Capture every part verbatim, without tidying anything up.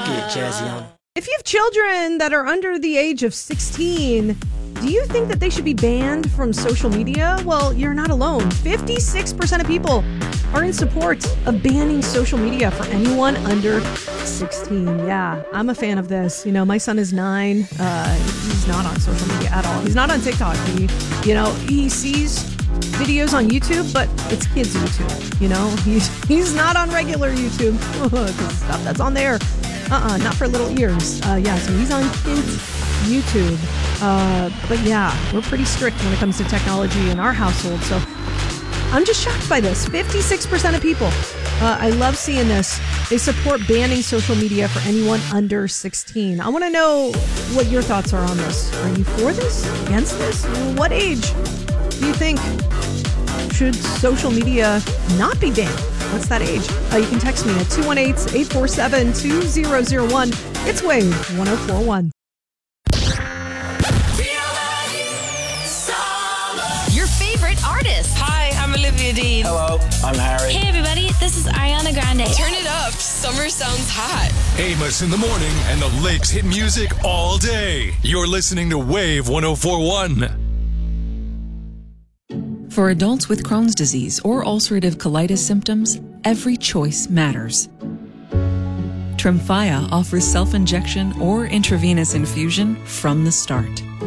Get jazzy on. If you have children that are under the age of sixteen, do you think that they should be banned from social media? Well, you're not alone. fifty-six percent of people are in support of banning social media for anyone under sixteen. Yeah, I'm a fan of this. You know, my son is nine. Uh, he's not on social media at all. He's not on TikTok. He, you know, he sees videos on YouTube, but it's kids' YouTube. You know, he's he's not on regular YouTube. The stuff that's on there. Uh-uh, not for little ears. Uh, yeah, so he's on kids' YouTube. Uh, but yeah, we're pretty strict when it comes to technology in our household. So I'm just shocked by this. fifty-six percent of people. Uh, I love seeing this. They support banning social media for anyone under sixteen. I want to know what your thoughts are on this. Are you for this? Against this? What age do you think should social media not be banned? What's that age? Uh, you can text me at two one eight, eight four seven, two zero zero one. It's Wave one oh four one. Your favorite artist. Hi, I'm Olivia Dean. Hello, I'm Harry. Hey everybody, this is Ariana Grande. Turn it up. Summer sounds hot. Amos in the morning and the Lakes hit music all day. You're listening to Wave one oh four one. For adults with Crohn's disease or ulcerative colitis symptoms, every choice matters. Tremfya offers self-injection or intravenous infusion from the start.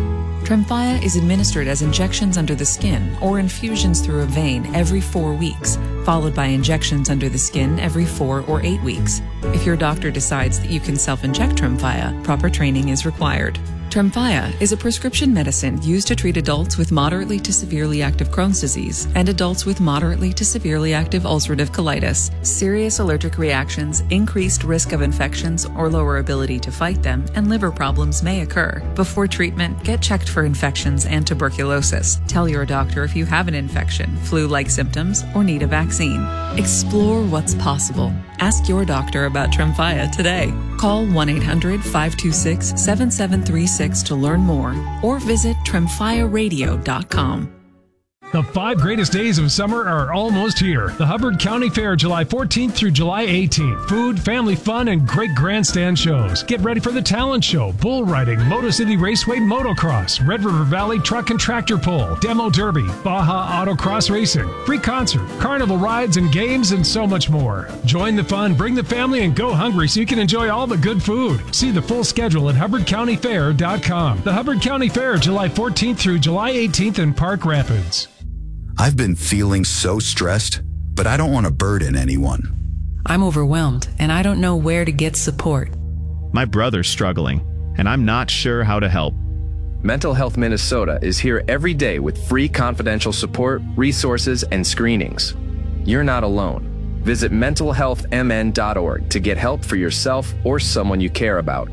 Tremfya is administered as injections under the skin or infusions through a vein every four weeks, followed by injections under the skin every four or eight weeks. If your doctor decides that you can self-inject Tremfya, proper training is required. Tremfya is a prescription medicine used to treat adults with moderately to severely active Crohn's disease and adults with moderately to severely active ulcerative colitis. Serious allergic reactions, increased risk of infections or lower ability to fight them, and liver problems may occur. Before treatment, get checked for infections and tuberculosis. Tell your doctor if you have an infection, flu-like symptoms, or need a vaccine. Explore what's possible. Ask your doctor about Tremfya today. Call one eight hundred, five two six, seven seven three six to learn more or visit tremfya radio dot com. The five greatest days of summer are almost here. The Hubbard County Fair, July fourteenth through July eighteenth. Food, family fun, and great grandstand shows. Get ready for the talent show, bull riding, Moto City Raceway motocross, Red River Valley truck and tractor pull, demo derby, Baja autocross racing, free concert, carnival rides and games, and so much more. Join the fun, bring the family, and go hungry so you can enjoy all the good food. See the full schedule at hubbard county fair dot com. The Hubbard County Fair, July fourteenth through July eighteenth in Park Rapids. I've been feeling so stressed, but I don't want to burden anyone. I'm overwhelmed, and I don't know where to get support. My brother's struggling, and I'm not sure how to help. Mental Health Minnesota is here every day with free confidential support, resources, and screenings. You're not alone. Visit mental health m n dot org to get help for yourself or someone you care about.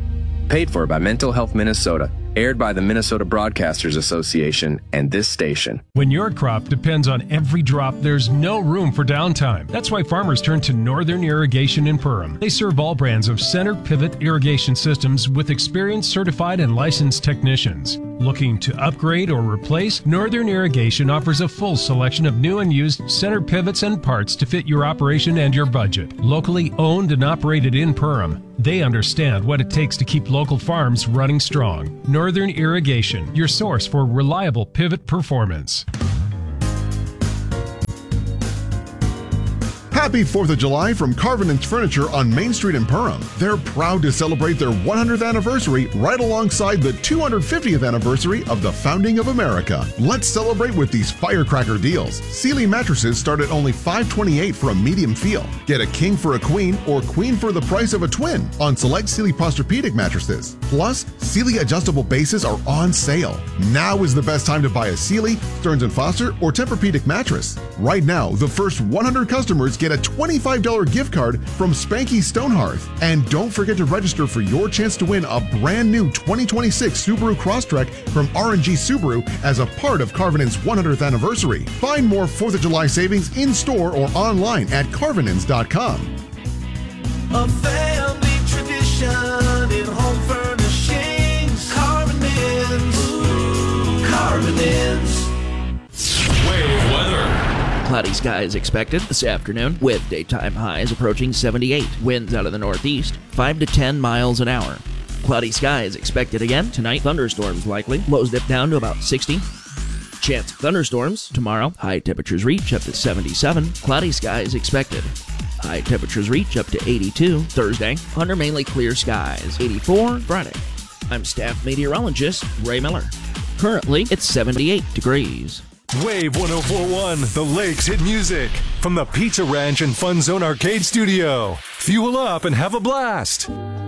Paid for by Mental Health Minnesota. Aired by the Minnesota Broadcasters Association and this station. When your crop depends on every drop, there's no room for downtime. That's why farmers turn to Northern Irrigation in Perham. They serve all brands of center pivot irrigation systems with experienced, certified, and licensed technicians. Looking to upgrade or replace? Northern Irrigation offers a full selection of new and used center pivots and parts to fit your operation and your budget. Locally owned and operated in Perham, they understand what it takes to keep local farms running strong. Northern Irrigation, your source for reliable pivot performance. Happy fourth of July from Carvinen's Furniture on Main Street in Perham. They're proud to celebrate their one hundredth anniversary right alongside the two hundred fiftieth anniversary of the founding of America. Let's celebrate with these firecracker deals. Sealy mattresses start at only five hundred twenty-eight dollars for a medium feel. Get a king for a queen or queen for the price of a twin on select Sealy Posturepedic mattresses. Plus, Sealy adjustable bases are on sale. Now is the best time to buy a Sealy, Stearns and Foster, or Tempur-Pedic mattress. Right now, the first one hundred customers get a twenty-five dollars gift card from Spanky Stonehearth. And don't forget to register for your chance to win a brand new twenty twenty-six Subaru Crosstrek from R and G Subaru as a part of Carvinen's one hundredth anniversary. Find more fourth of July savings in store or online at carvinens dot com. A family tradition in home furnishings. Carvinens. Ooh, Carvinens. Wave weather. Cloudy skies expected this afternoon with daytime highs approaching seventy-eight. Winds out of the northeast, five to ten miles an hour. Cloudy skies expected again tonight. Thunderstorms likely. Lows dip down to about sixty. Chance of thunderstorms tomorrow. High temperatures reach up to seventy-seven. Cloudy skies expected. High temperatures reach up to eighty-two. Thursday, under mainly clear skies. eighty-four Friday. I'm staff meteorologist Ray Miller. Currently, it's seventy-eight degrees. Wave one oh four point one, the Lakes hit music. From the Pizza Ranch and Fun Zone Arcade Studio. Fuel up and have a blast.